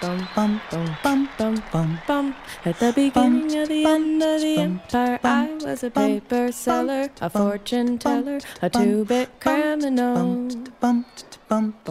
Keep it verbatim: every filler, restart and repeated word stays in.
bum, bum, bum, bum, bum, bum, bum. At the beginning of the end of the empire, I was a paper seller, a fortune teller, a two-bit criminal.